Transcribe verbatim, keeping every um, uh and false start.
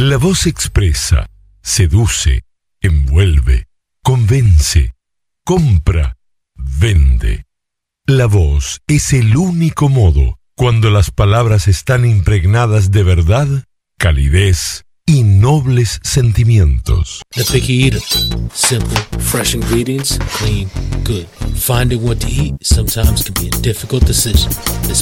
La voz expresa, seduce, envuelve, convence, compra, vende. La voz es el único modo, cuando las palabras están impregnadas de verdad, calidez y nobles sentimientos. The Picky Eater. Simple, fresh ingredients, clean, good. Finding what to eat sometimes can be a difficult decision,